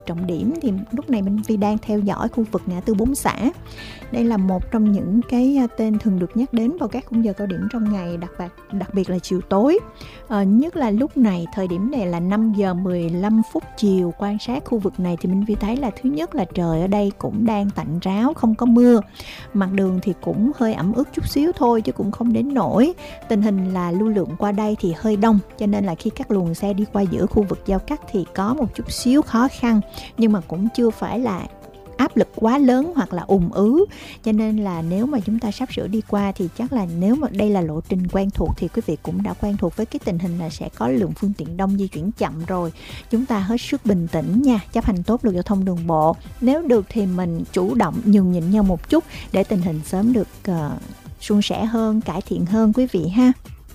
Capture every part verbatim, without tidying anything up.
trọng điểm thì lúc này Minh Vi đang theo dõi khu vực ngã tư Bốn Xã. Đây là một trong những cái tên thường được nhắc đến vào các khung giờ cao điểm trong ngày, đặc biệt đặc biệt là chiều tối. À, nhất là lúc này, thời điểm này là năm giờ mười lăm phút chiều. Quan sát khu vực này thì Minh Vi thấy là thứ nhất là trời ở đây cũng đang tạnh ráo, không có mưa. Mặt đường thì cũng hơi ẩm ướt chút xíu thôi chứ cũng không đến nổi. Tình hình là lưu lượng qua đây thì hơi đông, cho nên là khi các luồng xe đi qua giữa khu vực giao cắt thì có một chút xíu khó khăn, nhưng mà cũng chưa phải là áp lực quá lớn hoặc là ùn ứ. Cho nên là nếu mà chúng ta sắp sửa đi qua thì chắc là nếu mà đây là lộ trình quen thuộc thì quý vị cũng đã quen thuộc với cái tình hình là sẽ có lượng phương tiện đông di chuyển chậm rồi. Chúng ta hết sức bình tĩnh nha, chấp hành tốt luật giao thông đường bộ. Nếu được thì mình chủ động nhường nhịn nhau một chút để tình hình sớm được uh, suôn sẻ hơn, cải thiện hơn quý vị ha.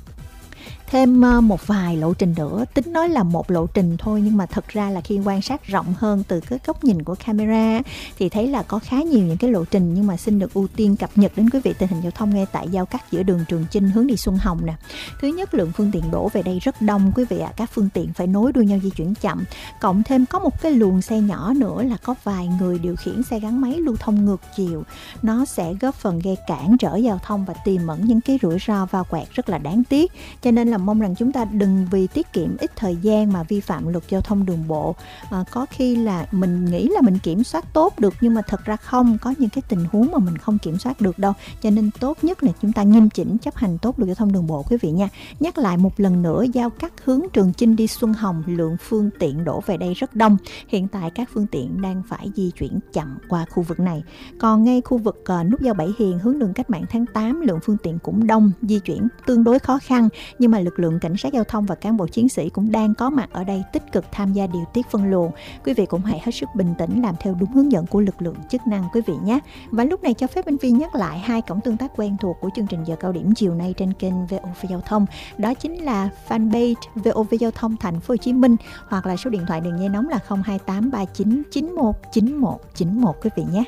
Thêm một vài lộ trình nữa, tính nói là một lộ trình thôi nhưng mà thật ra là khi quan sát rộng hơn từ cái góc nhìn của camera thì thấy là có khá nhiều những cái lộ trình, nhưng mà xin được ưu tiên cập nhật đến quý vị tình hình giao thông ngay tại giao cắt giữa đường Trường Chinh hướng đi Xuân Hồng nè. Thứ nhất, lượng phương tiện đổ về đây rất đông quý vị ạ, à. Các phương tiện phải nối đuôi nhau di chuyển chậm, cộng thêm có một cái luồng xe nhỏ nữa là có vài người điều khiển xe gắn máy lưu thông ngược chiều. Nó sẽ góp phần gây cản trở giao thông và tiềm ẩn những cái rủi ro va quẹt rất là đáng tiếc. Cho nên là mong rằng chúng ta đừng vì tiết kiệm ít thời gian mà vi phạm luật giao thông đường bộ. À, có khi là mình nghĩ là mình kiểm soát tốt được nhưng mà thật ra không, có những cái tình huống mà mình không kiểm soát được đâu. Cho nên tốt nhất là chúng ta nghiêm chỉnh chấp hành tốt luật giao thông đường bộ quý vị nha. Nhắc lại một lần nữa, giao cắt hướng Trường Chinh đi Xuân Hồng, lượng phương tiện đổ về đây rất đông. Hiện tại các phương tiện đang phải di chuyển chậm qua khu vực này. Còn ngay khu vực uh, nút giao Bảy Hiền hướng đường Cách mạng tháng tám, lượng phương tiện cũng đông, di chuyển tương đối khó khăn, nhưng mà lực lượng cảnh sát giao thông và cán bộ chiến sĩ cũng đang có mặt ở đây tích cực tham gia điều tiết phân luồng. Quý vị cũng hãy hết sức bình tĩnh làm theo đúng hướng dẫn của lực lượng chức năng quý vị nhé. Và lúc này cho phép Minh Vi nhắc lại hai cổng tương tác quen thuộc của chương trình giờ cao điểm chiều nay trên kênh vê o vê Giao thông. Đó chính là fanpage vê o vê Giao thông Thành phố Hồ Chí Minh hoặc là số điện thoại đường dây nóng là không hai tám ba chín chín một chín một chín một quý vị nhé.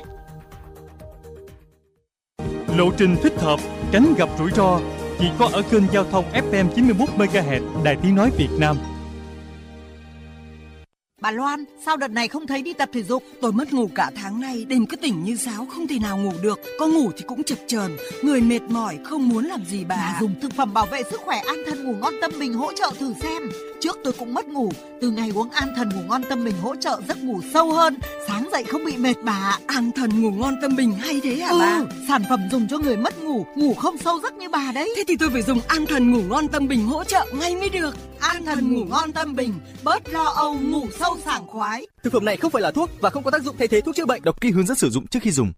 Lộ trình thích hợp, tránh gặp rủi ro chỉ có ở kênh Giao thông ép em chín mươi mốt mê ga héc Đài Tiếng nói Việt Nam. Bà Loan, sao đợt này không thấy đi tập thể dục? Tôi mất ngủ cả tháng nay, đêm cứ tỉnh như sáo, không thể nào ngủ được. Có ngủ thì cũng chập chờn, người mệt mỏi, không muốn làm gì bà. Bà dùng thực phẩm bảo vệ sức khỏe An Thần Ngủ Ngon Tâm Bình hỗ trợ thử xem. Trước tôi cũng mất ngủ, từ ngày uống An Thần Ngủ Ngon Tâm Bình hỗ trợ giấc ngủ sâu hơn, sáng dậy không bị mệt bà. An Thần Ngủ Ngon Tâm Bình hay thế hả ừ, bà? Sản phẩm dùng cho người mất ngủ, ngủ không sâu giấc như bà đấy. Thế thì tôi phải dùng An Thần Ngủ Ngon Tâm Bình hỗ trợ ngay mới được. An Thần Ngủ Ngon Tâm Bình, bớt lo âu, ngủ sâu sảng khoái. Thực phẩm này không phải là thuốc và không có tác dụng thay thế thuốc chữa bệnh. Đọc kỹ hướng dẫn sử dụng trước khi dùng.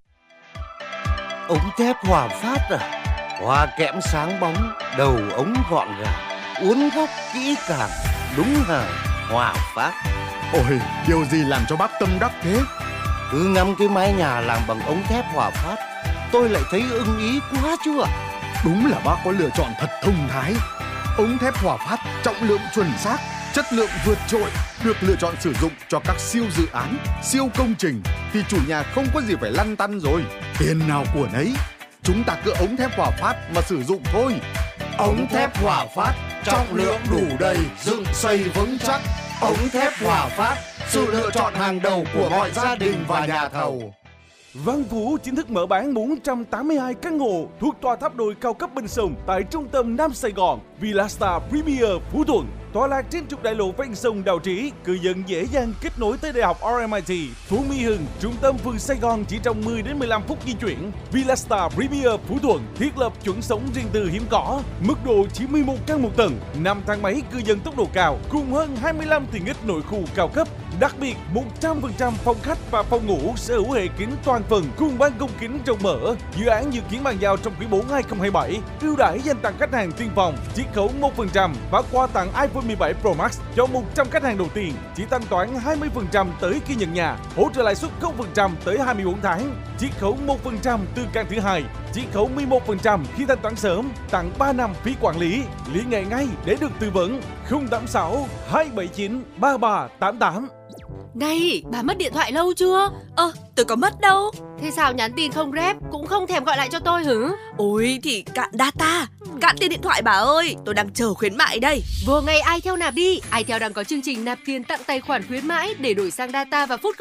Ống thép Hòa Phát à? Hoa kẽm sáng bóng, đầu ống gọn gàng, uốn góc kỹ càng, đúng hàng Hòa Phát. Ôi, điều gì làm cho bác tâm đắc thế? Cứ ngắm cái mái nhà làm bằng ống thép Hòa Phát, tôi lại thấy ưng ý quá chưa. Đúng là bác có lựa chọn thật thông thái. Ống thép Hòa Phát trọng lượng chuẩn xác, chất lượng vượt trội, được lựa chọn sử dụng cho các siêu dự án, siêu công trình thì chủ nhà không có gì phải lăn tăn rồi. Tiền nào của nấy, chúng ta cứ ống thép Hòa Phát mà sử dụng thôi. Ống thép Hòa Phát, trọng lượng đủ đầy, dựng xây vững chắc. Ống thép Hòa Phát, sự lựa chọn hàng đầu của mọi gia đình và nhà thầu. Văn Phú chính thức mở bán bốn trăm tám mươi hai căn hộ thuộc tòa tháp đồi cao cấp bên sông tại trung tâm Nam Sài Gòn, Villa Star Premier Phú Thuận. Tọa lạc trên trục đại lộ ven sông Đào Trĩ, cư dân dễ dàng kết nối tới đại học rờ em i tê. Phú Mỹ Hưng, trung tâm phường Sài Gòn chỉ trong mười đến mười lăm phút di chuyển. Villa Star Premier Phú Thuận thiết lập chuẩn sống riêng tư hiếm có, mức độ chỉ mười một căn một tầng, năm thang máy cư dân tốc độ cao, cùng hơn hai mươi lăm tiện ích nội khu cao cấp. Đặc biệt, một trăm phần trăm phòng khách và phòng ngủ sở hữu hệ kính toàn phần cùng ban công kính rộng mở. Dự án dự kiến bàn giao trong quý bốn hai không hai bảy. Ưu đãi dành tặng khách hàng tiên phòng, chiết khấu một phần trăm và quà tặng iPhone mười bảy Pro Max cho một trăm khách hàng đầu tiên. Chỉ thanh toán hai mươi phần trăm tới khi nhận nhà, hỗ trợ lãi suất không phần trăm tới hai mươi bốn tháng, chiết khấu một phần trăm từ căn thứ hai, chiết khấu mười một phần trăm khi thanh toán sớm, tặng ba năm phí quản lý. Liên hệ ngay để được tư vấn. Không tám sáu hai bảy chín ba ba tám tám. Này, bà mất điện thoại lâu chưa? Ơ, ờ, tôi có mất đâu. Thế sao nhắn tin không rep, cũng không thèm gọi lại cho tôi hử? Ôi thì cạn data. cạn tiền điện thoại bà ơi. Tôi đang chờ khuyến mại đây. Vô ngay Itel nạp đi. Itel đang có chương trình nạp tiền tặng tài khoản khuyến mãi để đổi sang data và phút